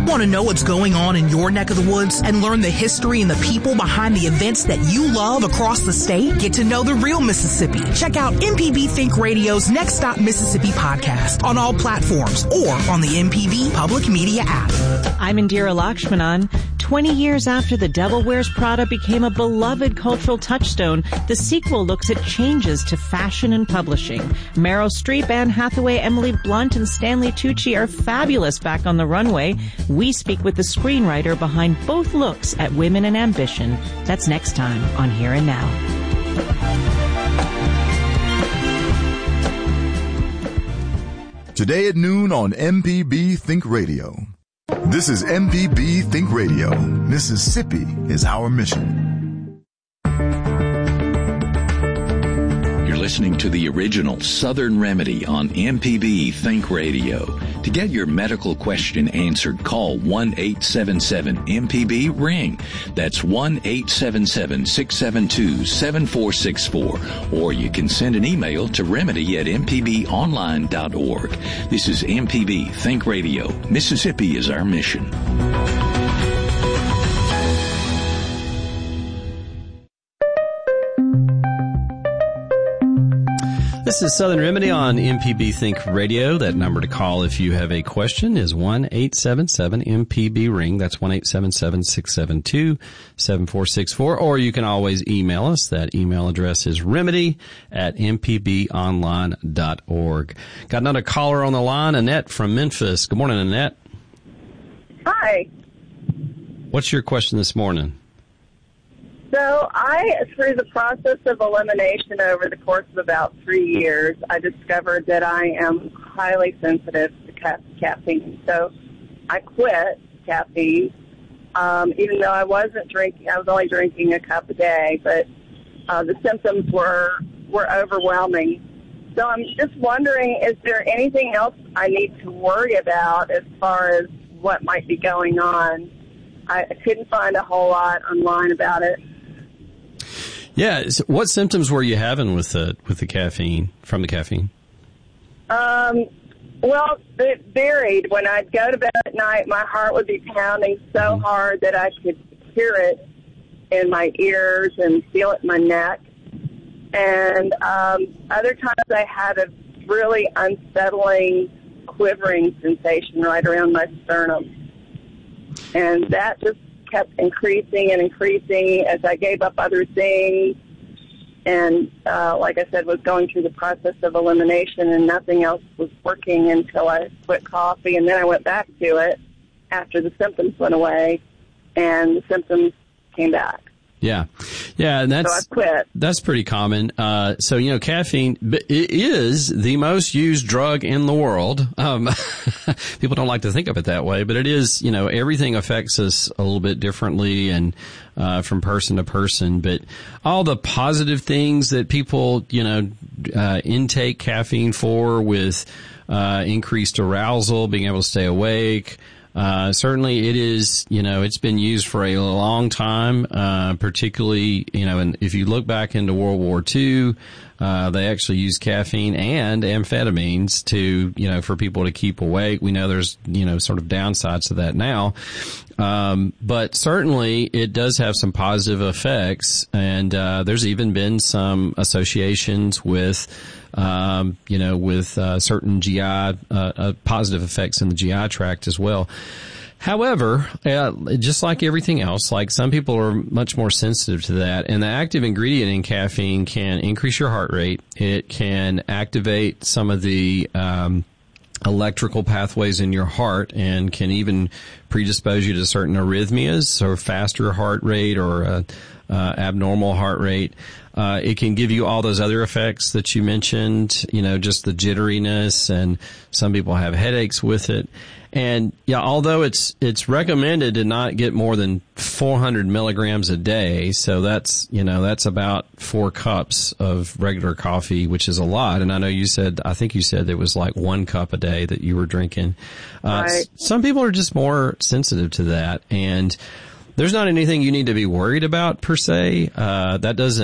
Want to know what's going on in your neck of the woods and learn the history and the people behind the events that you love across the state? Get to know the real Mississippi. Check out MPB Think Radio's Next Stop Mississippi podcast on all platforms or on the MPB Public Media app. I'm Indira Lakshmanan. 20 years after The Devil Wears Prada became a beloved cultural touchstone, the sequel looks at changes to fashion and publishing. Meryl Streep, Anne Hathaway, Emily Blunt, and Stanley Tucci are fabulous back on the runway. We speak with the screenwriter behind both looks at women and ambition. That's next time on Here and Now. Today at noon on MPB Think Radio. This is MPB Think Radio. Mississippi is our mission. You're listening to the original Southern Remedy on MPB Think Radio. To get your medical question answered, call 1-877-MPB-RING. That's 1-877-672-7464. Or you can send an email to remedy@mpbonline.org. This is MPB Think Radio. Mississippi is our mission. This is Southern Remedy on MPB Think Radio. That number to call if you have a question is 1-877-MPB-RING. That's 1-877-672-7464. Or you can always email us. That email address is remedy@mpbonline.org. Got another caller on the line, Annette from Memphis. Good morning, Annette. Hi. What's your question this morning? So through the process of elimination over the course of about 3 years, I discovered that I am highly sensitive to caffeine. So I quit caffeine, even though I wasn't drinking. I was only drinking a cup a day, but the symptoms were overwhelming. So I'm just wondering, is there anything else I need to worry about as far as what might be going on? I couldn't find a whole lot online about it. Yeah. So what symptoms were you having with the caffeine, from the caffeine? Well, it varied. When I'd go to bed at night, my heart would be pounding so hard that I could hear it in my ears and feel it in my neck. And other times I had a really unsettling, quivering sensation right around my sternum. And that just kept increasing and increasing as I gave up other things and, like I said, was going through the process of elimination, and nothing else was working until I quit coffee. And then I went back to it after the symptoms went away, and the symptoms came back. Yeah. Yeah, and so I quit. That's pretty common. So, caffeine, it is the most used drug in the world. People don't like to think of it that way, but it is, everything affects us a little bit differently and from person to person. But all the positive things that people, intake caffeine for, with increased arousal, being able to stay awake, certainly it is, it's been used for a long time, particularly, and if you look back into World War II, they actually used caffeine and amphetamines to, for people to keep awake. We know there's, sort of downsides to that now. But certainly it does have some positive effects, and, there's even been some associations with, certain GI, positive effects in the GI tract as well. However, just like everything else, like some people are much more sensitive to that, and the active ingredient in caffeine can increase your heart rate. It can activate some of the, electrical pathways in your heart and can even predispose you to certain arrhythmias or faster heart rate or, abnormal heart rate. It can give you all those other effects that you mentioned, just the jitteriness, and some people have headaches with it. And yeah, although it's recommended to not get more than 400 milligrams a day, so that's about 4 cups of regular coffee, which is a lot. And I know I think you said it was like 1 cup a day that you were drinking. Right. Some people are just more sensitive to that, and there's not anything you need to be worried about per se. That doesn't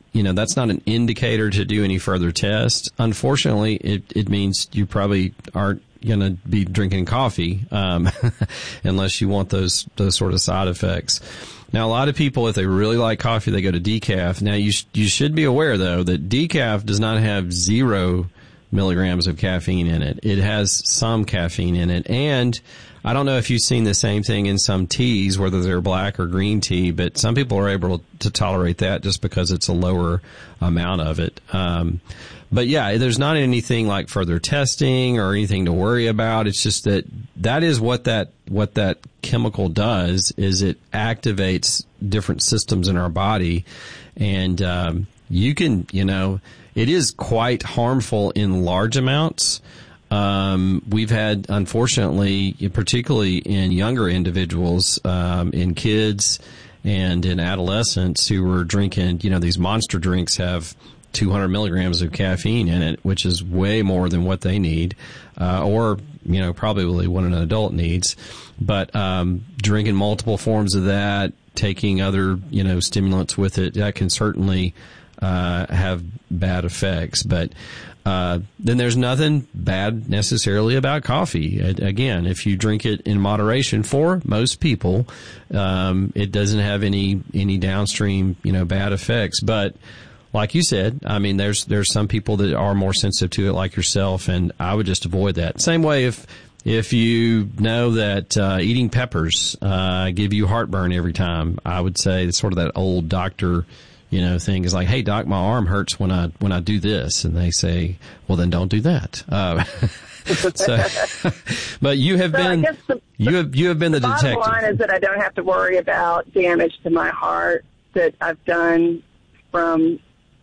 that's not an indicator to do any further tests. Unfortunately, it means you probably aren't going to be drinking coffee, unless you want those sort of side effects. Now, a lot of people, if they really like coffee, they go to decaf. Now, you should be aware, though, that decaf does not have 0 milligrams of caffeine in it. It has some caffeine in it. And I don't know if you've seen the same thing in some teas, whether they're black or green tea, but some people are able to tolerate that just because it's a lower amount of it. But yeah, there's not anything like further testing or anything to worry about. It's just that is what that chemical does, is it activates different systems in our body. And, you can, it is quite harmful in large amounts. We've had, unfortunately, particularly in younger individuals, in kids and in adolescents who were drinking, these monster drinks have 200 milligrams of caffeine in it, which is way more than what they need, or, probably what an adult needs. But, drinking multiple forms of that, taking other, stimulants with it, that can certainly, have bad effects. But, then there's nothing bad necessarily about coffee. Again, if you drink it in moderation, for most people, it doesn't have any downstream, bad effects. But like you said, I mean, there's some people that are more sensitive to it, like yourself, and I would just avoid that. Same way if you know that eating peppers give you heartburn every time, I would say it's sort of that old doctor thing is like, hey doc, my arm hurts when I do this, and they say, well then don't do that. But you have been you have been the detective. Bottom line is that I don't have to worry about damage to my heart that I've done from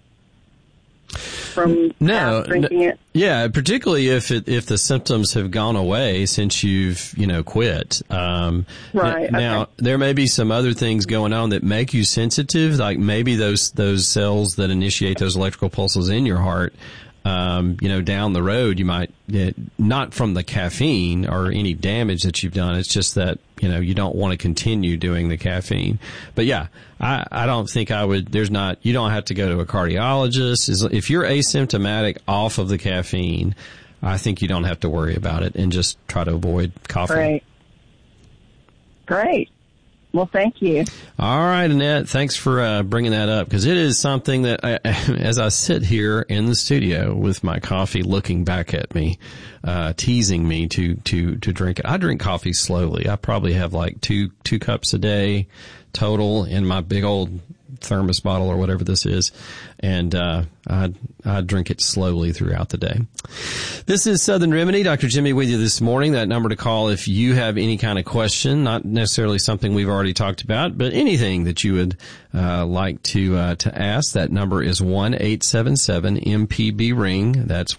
drinking it. Yeah, particularly if the symptoms have gone away since you've quit. Right. Now okay. There may be some other things going on that make you sensitive, like maybe those cells that initiate those electrical pulses in your heart. Down the road, you might not from the caffeine or any damage that you've done. It's just that, you don't want to continue doing the caffeine. But yeah, I don't think I would, you don't have to go to a cardiologist. If you're asymptomatic off of the caffeine, I think you don't have to worry about it and just try to avoid coffee. Great. Well, thank you. All right, Annette, thanks for bringing that up, because it is something that as I sit here in the studio with my coffee looking back at me, teasing me to drink it. I drink coffee slowly. I probably have like two cups a day total in my big old thermos bottle or whatever this is, and I drink it slowly throughout the day. This is Southern Remedy. Dr. Jimmy with you this morning. That number to call if you have any kind of question, not necessarily something we've already talked about, but anything that you would like to ask. That number is 1-877-MPB-RING. That's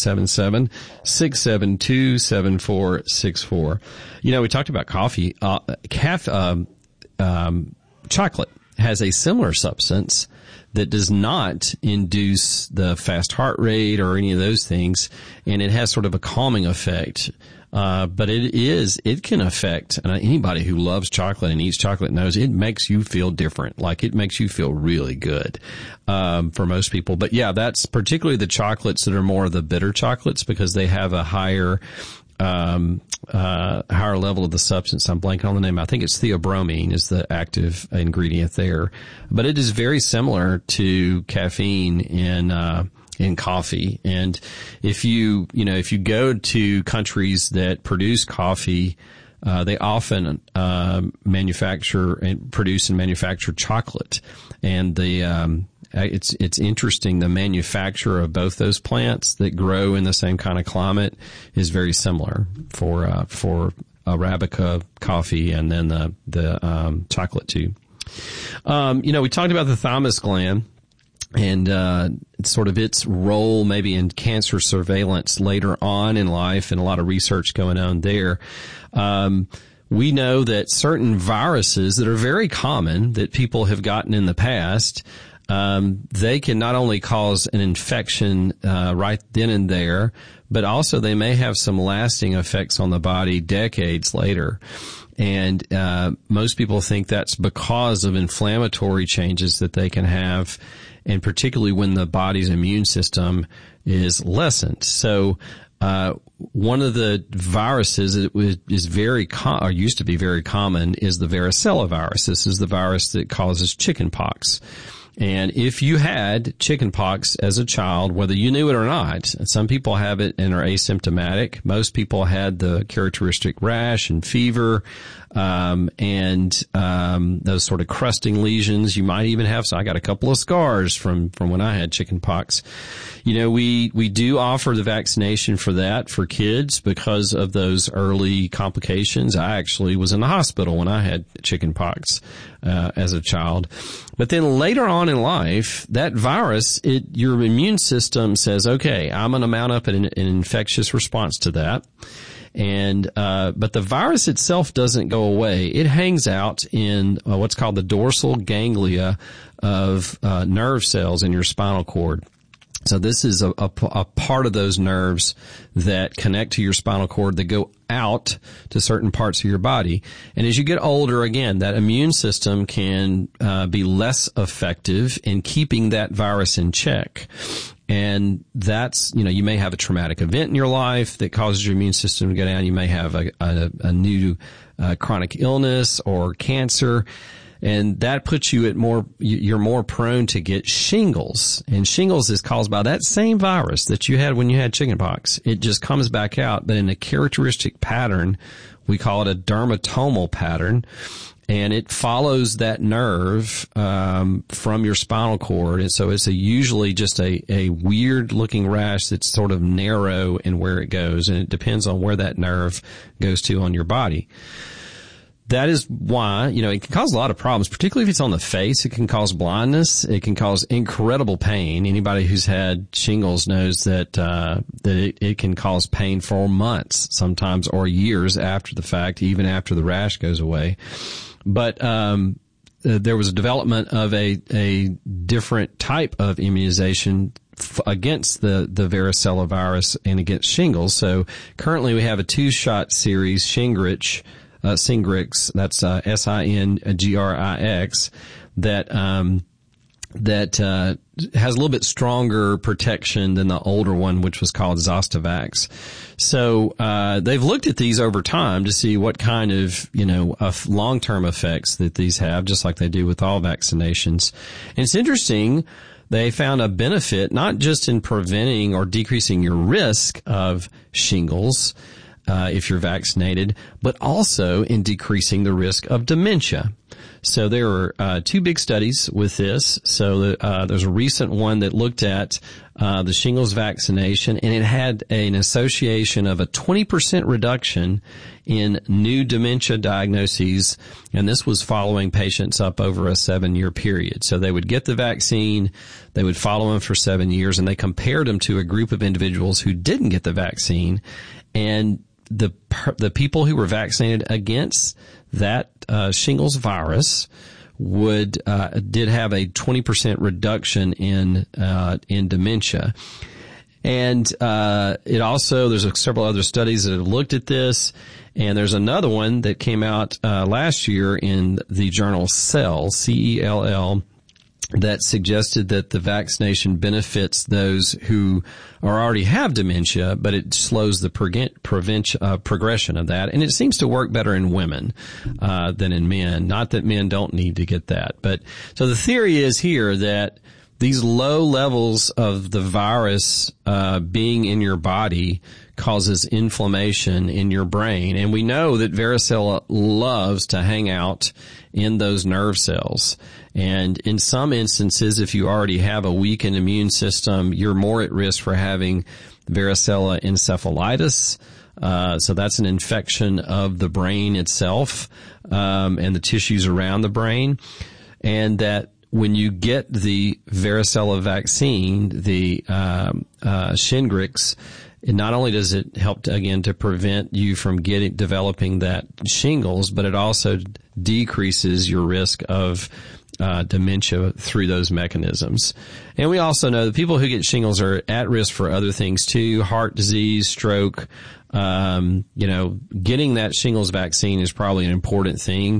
1-877-672-7464. We talked about coffee. Chocolate has a similar substance that does not induce the fast heart rate or any of those things, and it has sort of a calming effect. But it can affect anybody who loves chocolate and eats chocolate knows it makes you feel different. Like it makes you feel really good, for most people. But yeah, that's particularly the chocolates that are more of the bitter chocolates, because they have a higher level of the substance. I'm blanking on the name. I think it's theobromine is the active ingredient there, but it is very similar to caffeine in coffee. And if you go to countries that produce coffee, they often produce and manufacture chocolate, and it's interesting. The manufacture of both those plants that grow in the same kind of climate is very similar for Arabica coffee and then the chocolate too. We talked about the thymus gland and sort of its role maybe in cancer surveillance later on in life, and a lot of research going on there. We know that certain viruses that are very common that people have gotten in the past, they can not only cause an infection right then and there, but also they may have some lasting effects on the body decades later. And most people think that's because of inflammatory changes that they can have and particularly when the body's immune system is lessened. So, one of the viruses that is very or used to be very common is the varicella virus. This is the virus that causes chickenpox. And if you had chickenpox as a child, whether you knew it or not, some people have it and are asymptomatic. Most people had the characteristic rash and fever, and those sort of crusting lesions. You might even have, so I got a couple of scars from when I had chickenpox. You know, we do offer the vaccination for that for kids because of those early complications. I actually was in the hospital when I had chickenpox, as a child. But then later on in life, that virus, your immune system says, okay, I'm going to mount up an infectious response to that. And, but the virus itself doesn't go away. It hangs out in what's called the dorsal ganglia of nerve cells in your spinal cord. So this is a part of those nerves that connect to your spinal cord that go out to certain parts of your body. And as you get older, again, that immune system can be less effective in keeping that virus in check. And that's, you may have a traumatic event in your life that causes your immune system to go down. You may have a new chronic illness or cancer. And that puts you you're more prone to get shingles. And shingles is caused by that same virus that you had when you had chickenpox. It just comes back out, but in a characteristic pattern. We call it a dermatomal pattern. And it follows that nerve, from your spinal cord. And so it's usually just a weird looking rash that's sort of narrow in where it goes. And it depends on where that nerve goes to on your body. That is why, it can cause a lot of problems, particularly if it's on the face. It can cause blindness. It can cause incredible pain. Anybody who's had shingles knows that it can cause pain for months sometimes, or years after the fact, even after the rash goes away. But there was a development of a different type of immunization against the varicella virus and against shingles. So currently we have a 2-shot series, Shingrix, that's Singrix, that has a little bit stronger protection than the older one, which was called Zostavax. So they've looked at these over time to see what kind of long-term effects that these have, just like they do with all vaccinations. And it's interesting. They found a benefit not just in preventing or decreasing your risk of shingles, if you're vaccinated, but also in decreasing the risk of dementia. So there were 2 big studies with this. So there's a recent one that looked at the shingles vaccination, and it had an association of a 20% reduction in new dementia diagnoses, and this was following patients up over a 7-year period. So they would get the vaccine, they would follow them for 7 years, and they compared them to a group of individuals who didn't get the vaccine, and the people who were vaccinated against that shingles virus did have a 20% reduction in dementia. And there's several other studies that have looked at this, and there's another one that came out last year in the journal Cell, CELL, that suggested that the vaccination benefits those who already have dementia, but it slows the progression of that. And it seems to work better in women than in men. Not that men don't need to get that. But so the theory is here that these low levels of the virus being in your body causes inflammation in your brain. And we know that varicella loves to hang out in those nerve cells. And in some instances, if you already have a weakened immune system, you're more at risk for having varicella encephalitis. So that's an infection of the brain itself, and the tissues around the brain. And that when you get the varicella vaccine, the Shingrix, not only does it help to prevent you from developing that shingles, but it also decreases your risk of dementia through those mechanisms. And we also know that people who get shingles are at risk for other things too, heart disease, stroke. Getting that shingles vaccine is probably an important thing.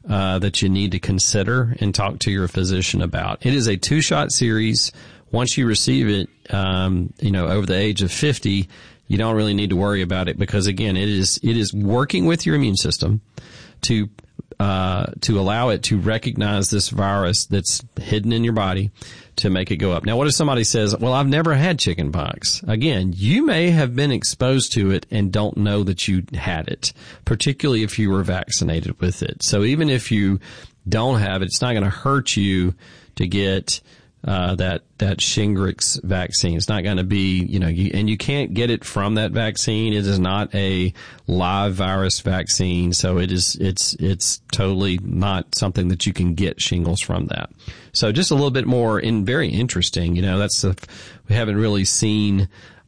that you need to consider and talk to your physician about. It is a 2-shot series. Once you receive it, over the age of 50, you don't really need to worry about it because, again, it is working with your immune system to allow it to recognize this virus that's hidden in your body to make it go up. Now, what if somebody says, well, I've never had chickenpox? Again, you may have been exposed to it and don't know that you had it, particularly if you were vaccinated with it. So even if you don't have it, it's not going to hurt you to get that Shingrix vaccine. It's not going to be, and you can't get it from that vaccine. It is not a live virus vaccine, so it's totally not something that you can get shingles from that. So just a little bit more very interesting. We haven't really seen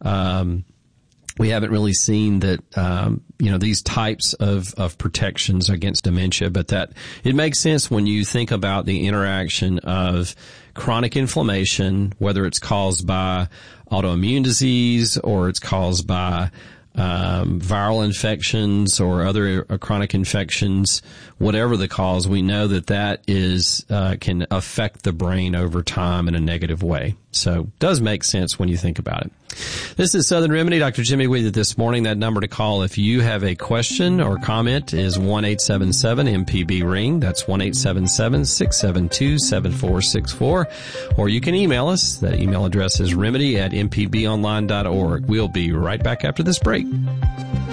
that, these types of protections against dementia, but that it makes sense when you think about the interaction of chronic inflammation, whether it's caused by autoimmune disease or it's caused by viral infections or other chronic infections, whatever the cause, we know that is can affect the brain over time in a negative way. So it does make sense when you think about it. This is Southern Remedy. Dr. Jimmy with you this morning. That number to call if you have a question or comment is 1-877-MPB-RING. That's 1-877-672-7464. Or you can email us. That email address is remedy@mpbonline.org. We'll be right back after this break.